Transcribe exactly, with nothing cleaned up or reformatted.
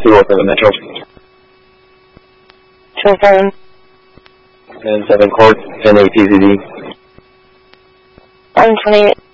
two oh seven Metro. two oh seven. ten seven Court, ten eight T C D. one twenty-eight.